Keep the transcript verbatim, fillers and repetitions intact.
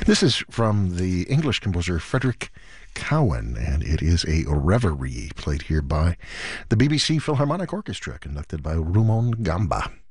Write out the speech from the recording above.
This is from the English composer Frederick Cowan, and it is a reverie played here by the B B C Philharmonic Orchestra, conducted by Rumon Gamba.